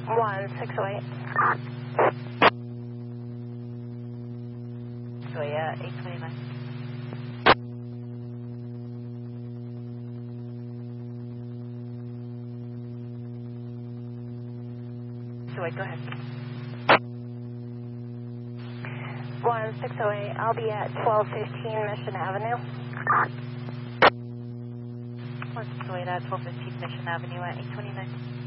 1608. So yeah, 829. So wait, go ahead. 1608, I'll be at 1215 Mission Avenue. 1608 at 1215 Mission Avenue at 829.